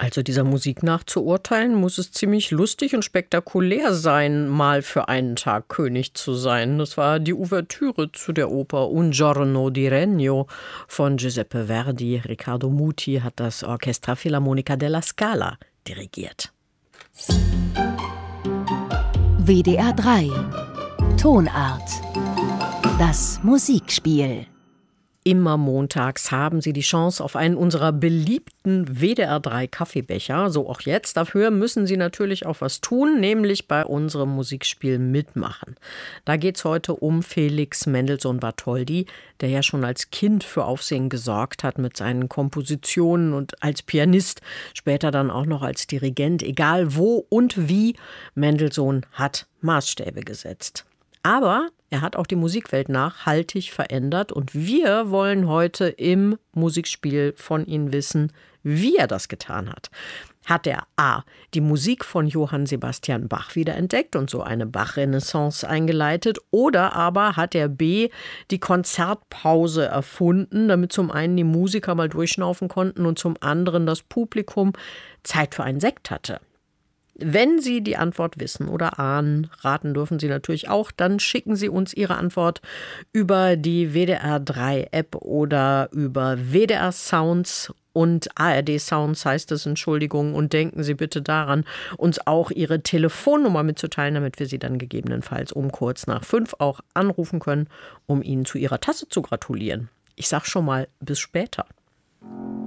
Also dieser Musik nach zu urteilen, muss es ziemlich lustig und spektakulär sein, mal für einen Tag König zu sein. Das war die Ouvertüre zu der Oper Un giorno di Regno von Giuseppe Verdi. Riccardo Muti hat das Orchestra Filarmonica della Scala dirigiert. WDR 3 Tonart. Das Musikspiel. Immer montags haben Sie die Chance auf einen unserer beliebten WDR 3 Kaffeebecher. So auch jetzt. Dafür müssen Sie natürlich auch was tun, nämlich bei unserem Musikspiel mitmachen. Da geht es heute um Felix Mendelssohn Bartholdy, der ja schon als Kind für Aufsehen gesorgt hat mit seinen Kompositionen und als Pianist, später dann auch noch als Dirigent. Egal wo und wie, Mendelssohn hat Maßstäbe gesetzt. Aber er hat auch die Musikwelt nachhaltig verändert und wir wollen heute im Musikspiel von ihm wissen, wie er das getan hat. Hat er A. die Musik von Johann Sebastian Bach wiederentdeckt und so eine Bach-Renaissance eingeleitet, oder aber hat er B. die Konzertpause erfunden, damit zum einen die Musiker mal durchschnaufen konnten und zum anderen das Publikum Zeit für einen Sekt hatte? Wenn Sie die Antwort wissen oder ahnen, raten dürfen Sie natürlich auch, dann schicken Sie uns Ihre Antwort über die WDR 3 App oder über WDR Sounds und ARD Sounds heißt es, Entschuldigung, und denken Sie bitte daran, uns auch Ihre Telefonnummer mitzuteilen, damit wir Sie dann gegebenenfalls um kurz nach 5 auch anrufen können, um Ihnen zu Ihrer Tasse zu gratulieren. Ich sag schon mal, bis später.